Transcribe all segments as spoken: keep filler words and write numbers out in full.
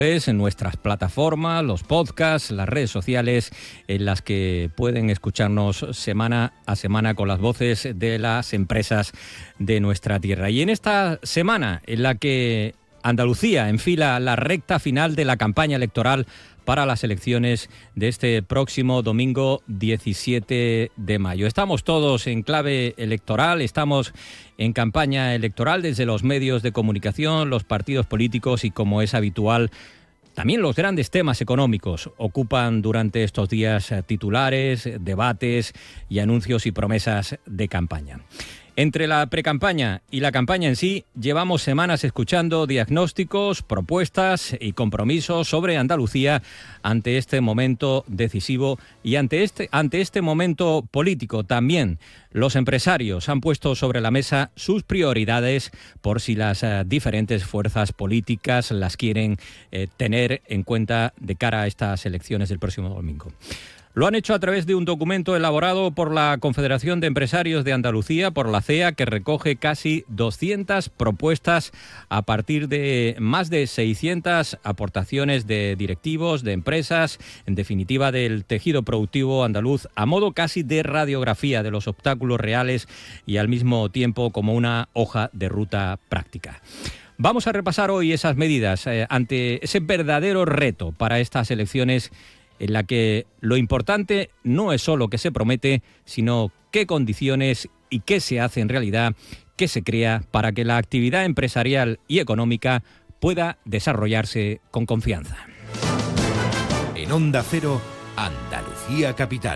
En nuestras plataformas, los podcasts, las redes sociales en las que pueden escucharnos semana a semana con las voces de las empresas de nuestra tierra. Y en esta semana en la que Andalucía enfila la recta final de la campaña electoral para las elecciones de este próximo domingo diecisiete de mayo. Estamos todos en clave electoral, estamos en campaña electoral desde los medios de comunicación, los partidos políticos y, como es habitual, también los grandes temas económicos ocupan durante estos días titulares, debates y anuncios y promesas de campaña. Entre la precampaña y la campaña en sí, llevamos semanas escuchando diagnósticos, propuestas y compromisos sobre Andalucía ante este momento decisivo y ante este, ante este momento político también. Los empresarios han puesto sobre la mesa sus prioridades por si las uh, diferentes fuerzas políticas las quieren eh, tener en cuenta de cara a estas elecciones del próximo domingo. Lo han hecho a través de un documento elaborado por la Confederación de Empresarios de Andalucía, por la C E A, que recoge casi doscientas propuestas a partir de más de seiscientas aportaciones de directivos, de empresas, en definitiva del tejido productivo andaluz, a modo casi de radiografía de los obstáculos reales y al mismo tiempo como una hoja de ruta práctica. Vamos a repasar hoy esas medidas eh, ante ese verdadero reto para estas elecciones, en la que lo importante no es solo qué se promete, sino qué condiciones y qué se hace en realidad, qué se crea para que la actividad empresarial y económica pueda desarrollarse con confianza. En Onda Cero, Andalucía Capital.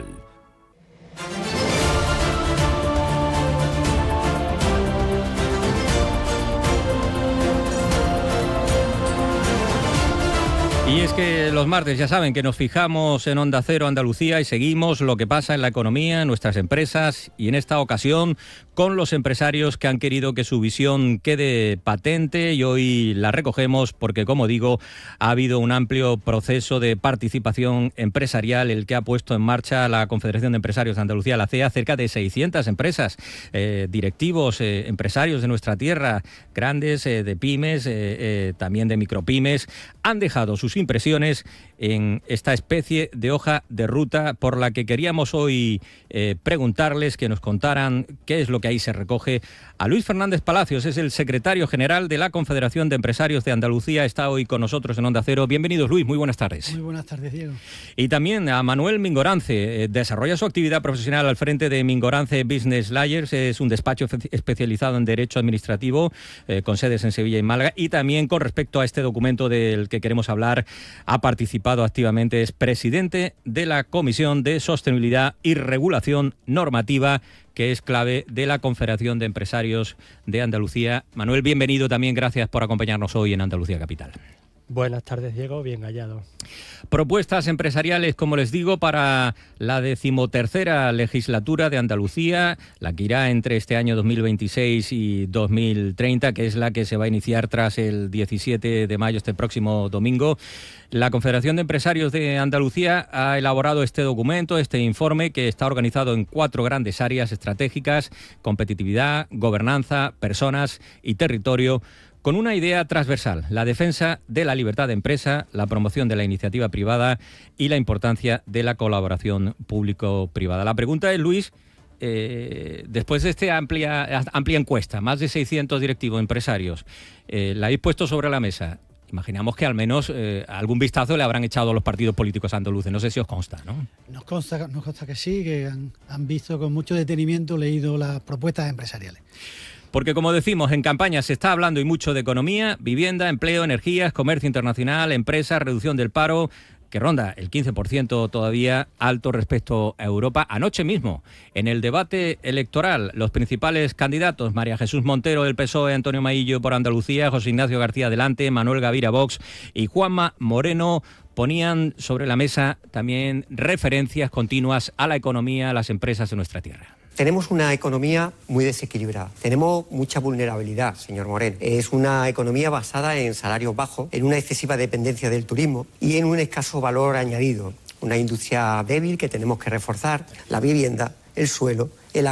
Y es que los martes ya saben que nos fijamos en Onda Cero Andalucía y seguimos lo que pasa en la economía, en nuestras empresas, y en esta ocasión con los empresarios que han querido que su visión quede patente, y hoy la recogemos porque, como digo, ha habido un amplio proceso de participación empresarial el que ha puesto en marcha la Confederación de Empresarios de Andalucía, la C E A. Cerca de seiscientas empresas, eh, directivos, eh, empresarios de nuestra tierra, grandes, eh, de pymes, eh, eh, también de micropymes, han dejado sus impresiones en esta especie de hoja de ruta por la que queríamos hoy eh, preguntarles, que nos contaran qué es lo que ahí se recoge. A Luis Fernández Palacios, es el secretario general de la Confederación de Empresarios de Andalucía, está hoy con nosotros en Onda Cero. Bienvenidos, Luis, muy buenas tardes. Muy buenas tardes, Diego. Y también a Manuel Mingorance, eh, desarrolla su actividad profesional al frente de Mingorance Business Lawyers, es un despacho especializado en Derecho Administrativo, eh, con sedes en Sevilla y Málaga, y también con respecto a este documento del que queremos hablar, ha participado activamente, es presidente de la Comisión de Sostenibilidad y Regulación Normativa, que es clave de la Confederación de Empresarios de Andalucía. Manuel, bienvenido también, gracias por acompañarnos hoy en Andalucía Capital. Buenas tardes, Diego, bien hallado. Propuestas empresariales, como les digo, para la decimotercera legislatura de Andalucía, la que irá entre este año dos mil veintiséis y dos mil treinta, que es la que se va a iniciar tras el diecisiete de mayo, este próximo domingo. La Confederación de Empresarios de Andalucía ha elaborado este documento, este informe, que está organizado en cuatro grandes áreas estratégicas: competitividad, gobernanza, personas y territorio, con una idea transversal: la defensa de la libertad de empresa, la promoción de la iniciativa privada y la importancia de la colaboración público-privada. La pregunta es, Luis, eh, después de esta amplia, amplia encuesta, más de seiscientos directivos empresarios, eh, la habéis puesto sobre la mesa. Imaginamos que al menos eh, algún vistazo le habrán echado a los partidos políticos andaluces. No sé si os consta, ¿no? Nos consta, nos consta que sí, que han, han visto con mucho detenimiento, leído las propuestas empresariales. Porque, como decimos, en campaña se está hablando y mucho de economía, vivienda, empleo, energías, comercio internacional, empresas, reducción del paro, que ronda el quince por ciento todavía, alto respecto a Europa. Anoche mismo, en el debate electoral, los principales candidatos: María Jesús Montero del P S O E, Antonio Maillo por Andalucía, José Ignacio García Delante, Manuel Gavira Vox y Juanma Moreno, ponían sobre la mesa también referencias continuas a la economía, a las empresas de nuestra tierra. Tenemos una economía muy desequilibrada, tenemos mucha vulnerabilidad, señor Moreno. Es una economía basada en salarios bajos, en una excesiva dependencia del turismo y en un escaso valor añadido. Una industria débil que tenemos que reforzar, la vivienda, el suelo, el agua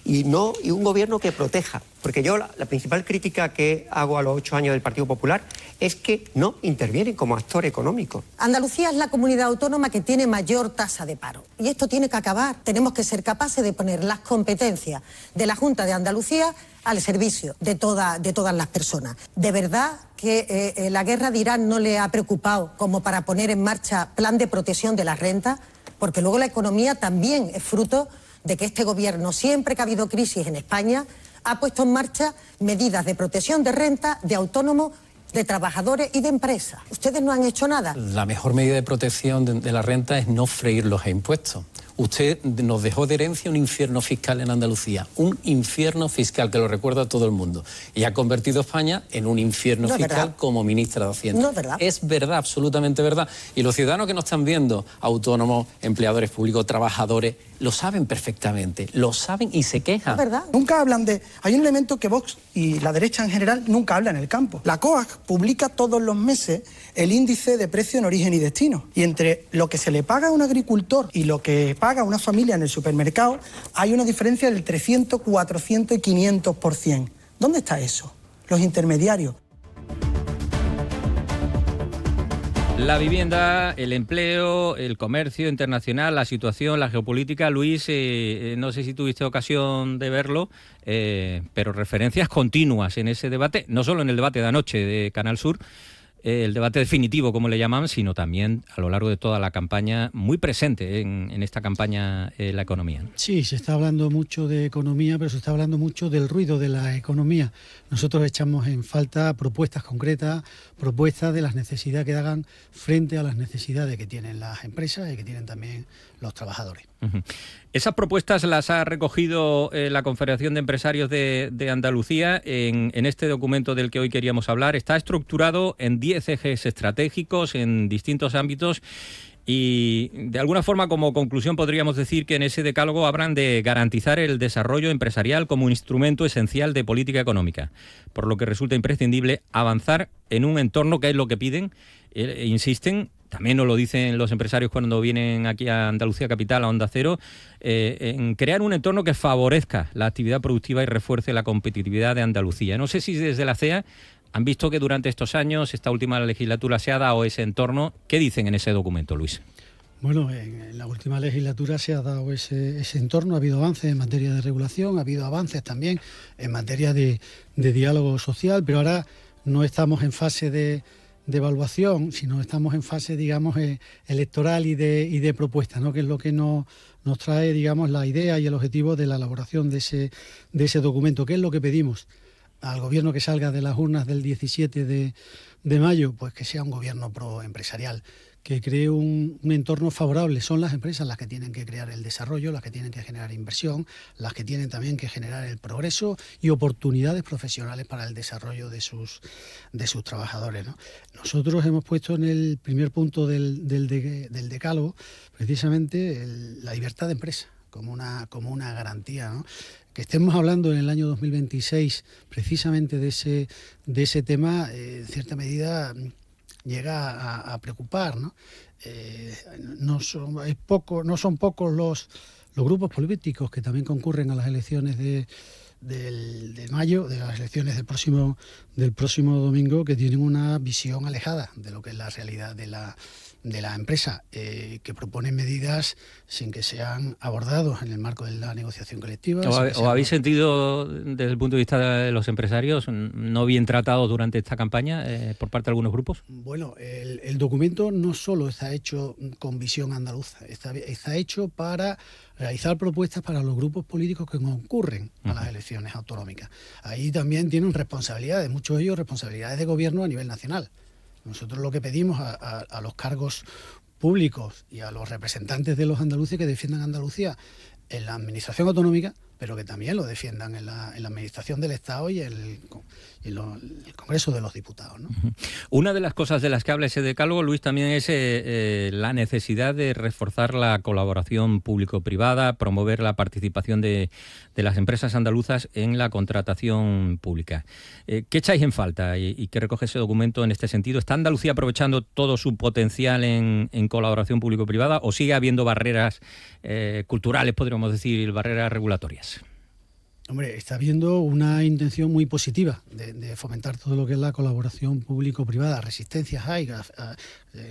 y no y un gobierno que proteja. Porque yo la, la principal crítica que hago a los ocho años del Partido Popular es que no intervienen como actor económico. Andalucía es la comunidad autónoma que tiene mayor tasa de paro y esto tiene que acabar. Tenemos que ser capaces de poner las competencias de la Junta de Andalucía al servicio de, toda, de todas las personas. ¿De verdad que eh, la guerra de Irán no le ha preocupado como para poner en marcha plan de protección de las rentas? Porque luego la economía también es fruto de que este gobierno, siempre que ha habido crisis en España, ha puesto en marcha medidas de protección de renta, de autónomos, de trabajadores y de empresas. ¿Ustedes no han hecho nada? La mejor medida de protección de, de la renta es no freír los impuestos. Usted nos dejó de herencia un infierno fiscal en Andalucía, un infierno fiscal que lo recuerda a todo el mundo, y ha convertido a España en un infierno no fiscal como ministra de Hacienda. No es verdad. Es verdad, absolutamente verdad. Y los ciudadanos que nos están viendo, autónomos, empleadores públicos, trabajadores, lo saben perfectamente, lo saben y se quejan. Es verdad. Nunca hablan de... Hay un elemento que Vox y la derecha en general nunca habla en el campo. La COAG publica todos los meses el índice de precio en origen y destino. Y entre lo que se le paga a un agricultor y lo que paga una familia en el supermercado, hay una diferencia del trescientos, cuatrocientos y quinientos por ciento. ¿Dónde está eso? Los intermediarios. La vivienda, el empleo, el comercio internacional, la situación, la geopolítica. Luis, eh, no sé si tuviste ocasión de verlo, eh, pero referencias continuas en ese debate, no solo en el debate de anoche de Canal Sur, eh, el debate definitivo, como le llaman, sino también a lo largo de toda la campaña, muy presente en, en esta campaña eh, la economía, ¿no? Sí, se está hablando mucho de economía, pero se está hablando mucho del ruido de la economía. Nosotros echamos en falta propuestas concretas, propuestas de las necesidades que hagan frente a las necesidades que tienen las empresas y que tienen también los trabajadores. Uh-huh. Esas propuestas las ha recogido eh, la Confederación de Empresarios de, de Andalucía en, en este documento del que hoy queríamos hablar. Está estructurado en diez ejes estratégicos en distintos ámbitos y, de alguna forma, como conclusión podríamos decir que en ese decálogo hablan de garantizar el desarrollo empresarial como un instrumento esencial de política económica, por lo que resulta imprescindible avanzar en un entorno que es lo que piden, e insisten. También nos lo dicen los empresarios cuando vienen aquí a Andalucía Capital, a Onda Cero, eh, en crear un entorno que favorezca la actividad productiva y refuerce la competitividad de Andalucía. No sé si desde la C E A han visto que durante estos años, esta última legislatura, se ha dado ese entorno. ¿Qué dicen en ese documento, Luis? Bueno, en, en la última legislatura se ha dado ese, ese entorno, ha habido avances en materia de regulación, ha habido avances también en materia de, de diálogo social, pero ahora no estamos en fase de... de evaluación, sino estamos en fase, digamos, eh, electoral y de, y de propuesta, ¿no? Que es lo que nos, nos trae, digamos, la idea y el objetivo de la elaboración de ese, de ese documento. ¿Qué es lo que pedimos al gobierno que salga de las urnas del diecisiete de, de mayo? Pues que sea un gobierno proempresarial, que cree un, un entorno favorable. Son las empresas las que tienen que crear el desarrollo, las que tienen que generar inversión, las que tienen también que generar el progreso y oportunidades profesionales para el desarrollo de sus, de sus trabajadores, ¿no? Nosotros hemos puesto en el primer punto del, del, de, del decálogo precisamente el, la libertad de empresa como una, como una garantía, ¿no? Que estemos hablando en el año dos mil veintiséis precisamente de ese, de ese tema, eh, en cierta medida llega a, a preocupar, ¿no? Eh, no son, es poco, no son pocos los, los grupos políticos que también concurren a las elecciones de, del, de mayo, de las elecciones del próximo, del próximo domingo, que tienen una visión alejada de lo que es la realidad de la, de la empresa, eh, que proponen medidas sin que sean abordados en el marco de la negociación colectiva. ¿O, ha, o habéis sentido, desde el punto de vista de los empresarios, no bien tratados durante esta campaña eh, por parte de algunos grupos? Bueno, el, el documento no solo está hecho con visión andaluza, está, está hecho para realizar propuestas para los grupos políticos que concurren a uh-huh. las elecciones autonómicas. Ahí también tienen responsabilidades, muchos de ellos responsabilidades de gobierno a nivel nacional. Nosotros lo que pedimos a, a, a los cargos públicos y a los representantes de los andaluces que defiendan Andalucía en la administración autonómica, pero que también lo defiendan en la, en la administración del Estado y el, y lo, el Congreso de los Diputados, ¿no? Una de las cosas de las que habla ese decálogo, Luis, también es eh, eh, la necesidad de reforzar la colaboración público-privada, promover la participación de, de las empresas andaluzas en la contratación pública. Eh, ¿Qué echáis en falta y, y qué recoge ese documento en este sentido? ¿Está Andalucía aprovechando todo su potencial en, en colaboración público-privada o sigue habiendo barreras eh, culturales, podríamos decir, barreras regulatorias? Hombre, está habiendo una intención muy positiva de, de fomentar todo lo que es la colaboración público-privada. Resistencias hay,